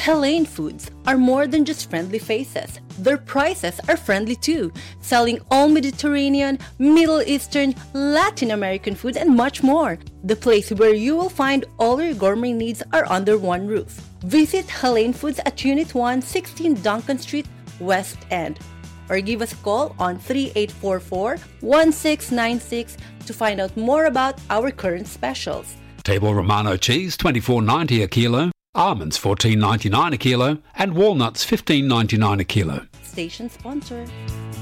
Helene Foods are more than just friendly faces. Their prices are friendly too, selling all Mediterranean, Middle Eastern, Latin American food and much more. The place where you will find all your gourmet needs are under one roof. Visit Helene Foods at Unit 1, 16 Duncan Street, West End. Or give us a call on 3844-1696 to find out more about our current specials. Table Romano cheese $24.90 a kilo, almonds $14.99 a kilo, and walnuts $15.99 a kilo. Station sponsor.